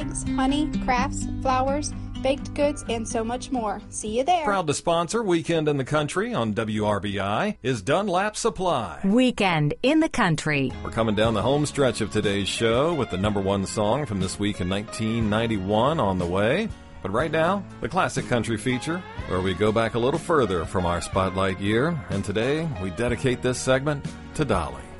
eggs, honey, crafts, flowers, baked goods, and so much more. See you there. Proud to sponsor Weekend in the Country on WRBI is Dunlap Supply. Weekend in the Country. We're coming down the home stretch of today's show with the #1 song from this week in 1991 on the way. But right now, the Classic Country feature, where we go back a little further from our spotlight year. And today, we dedicate this segment to Dolly.